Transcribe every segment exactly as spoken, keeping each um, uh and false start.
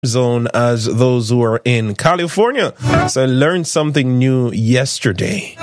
zone as those who are in California. So I learned something new yesterday.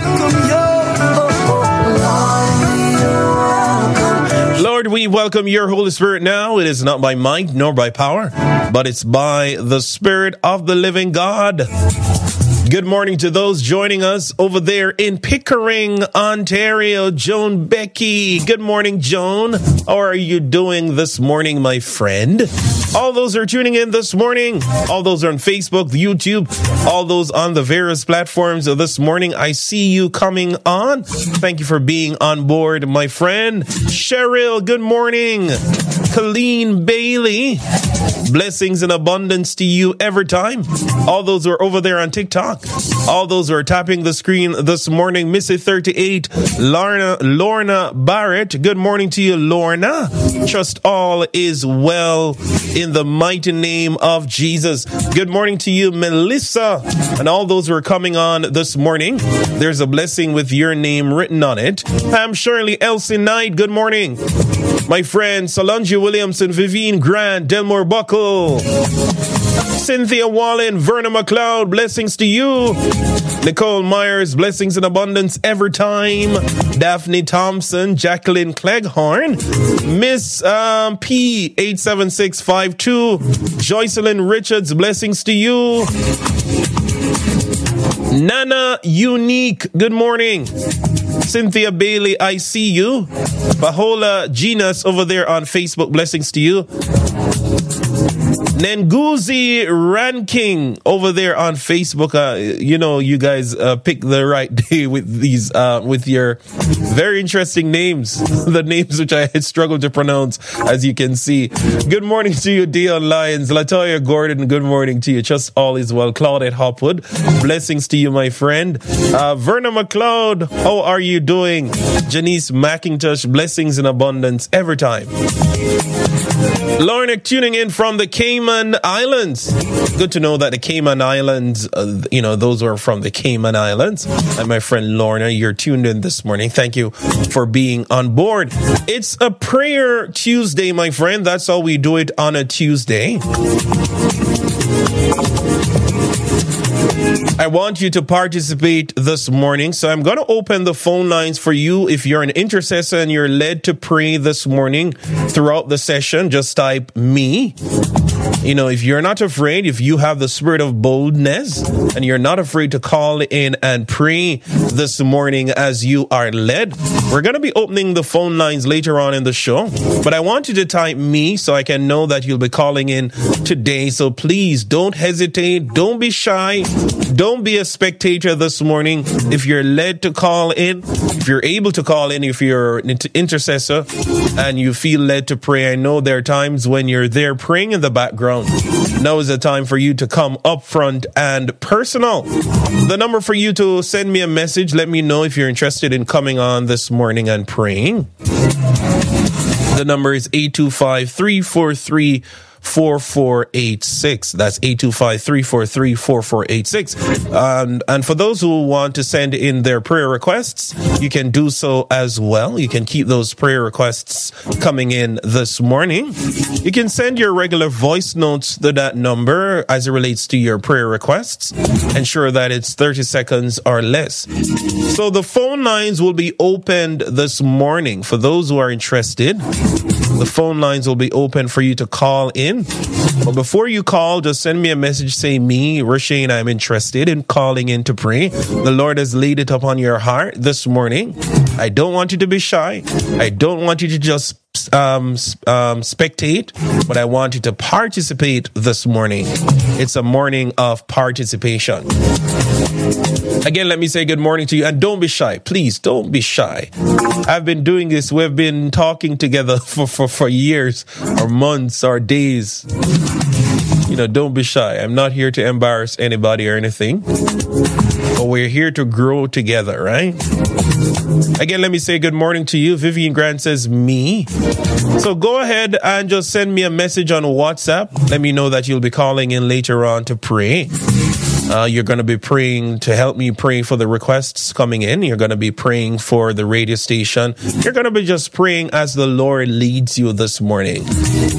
Lord, we welcome your Holy Spirit now. It is not by might nor by power, but it's by the Spirit of the living God. Good morning to those joining us over there in Pickering, Ontario. Joan Becky. Good morning, Joan. How are you doing this morning, my friend? All those who are tuning in this morning, all those are on Facebook, YouTube, all those on the various platforms of this morning, I see you coming on. Thank you for being on board, my friend. Cheryl, good morning. Colleen Bailey, blessings and abundance to you every time. All those who are over there on TikTok, all those who are tapping the screen this morning, Missy thirty-eight, Lorna, Lorna Barrett, good morning to you, Lorna. Trust all is well in the mighty name of Jesus. Good morning to you, Melissa, and all those who are coming on this morning. There's a blessing with your name written on it. Pam Shirley, Elsie Knight, good morning. My friend Solange Williamson, Vivian Grant, Delmore Buckle, Cynthia Wallen, Verna McLeod, blessings to you. Nicole Myers, blessings and abundance every time. Daphne Thompson, Jacqueline Cleghorn, Miss um, P eight seven six five two, Joycelyn Richards, blessings to you. Nana Unique, good morning. Cynthia Bailey, I see you. Bahola Genus over there on Facebook, blessings to you. Nenguzi Ranking over there on Facebook. Uh, you know, you guys uh, pick the right day with these, uh, with your very interesting names. The names which I had struggled to pronounce, as you can see. Good morning to you, Dion Lyons. Latoya Gordon, good morning to you. Just all is well. Claudette Hopwood, blessings to you, my friend. Uh, Verna McLeod, how are you doing? Janice McIntosh, blessings and abundance every time. Lorna tuning in from the Cayman Islands. Good to know that the Cayman Islands, uh, you know, those are from the Cayman Islands. And my friend Lorna, you're tuned in this morning. Thank you for being on board. It's a prayer Tuesday, my friend. That's how we do it on a Tuesday. I want you to participate this morning, so I'm going to open the phone lines for you. If you're an intercessor and you're led to pray this morning throughout the session, just type me. You know, if you're not afraid, if you have the spirit of boldness and you're not afraid to call in and pray this morning as you are led, we're going to be opening the phone lines later on in the show. But I want you to type me so I can know that you'll be calling in today. So please don't hesitate. Don't be shy. Don't be a spectator this morning. If you're led to call in, if you're able to call in, if you're an intercessor and you feel led to pray, I know there are times when you're there praying in the background. Now is the time for you to come up front and personal. The number for you to send me a message, let me know if you're interested in coming on this morning and praying. The number is eight two five, three four three, four four eight six. That's eight two five, three four three, four four eight six. Um, and for those who want to send in their prayer requests, you can do so as well. You can keep those prayer requests coming in this morning. You can send your regular voice notes to that number as it relates to your prayer requests. Ensure that it's thirty seconds or less. So the phone lines will be opened this morning for those who are interested. The phone lines will be open for you to call in. But before you call, just send me a message. Say, me, Rashane, I'm interested in calling in to pray. The Lord has laid it upon your heart this morning. I don't want you to be shy. I don't want you to just um, um, spectate, but I want you to participate this morning. It's a morning of participation. Again, let me say good morning to you, and don't be shy. Please don't be shy. I've been doing this. We've been talking together for, for, for years or months or days. You know, don't be shy. I'm not here to embarrass anybody or anything, but we're here to grow together, right? Again, let me say good morning to you. Vivian Grant says me. So go ahead and just send me a message on WhatsApp. Let me know that you'll be calling in later on to pray. Uh, you're going to be praying to help me pray for the requests coming in. You're going to be praying for the radio station. You're going to be just praying as the Lord leads you this morning.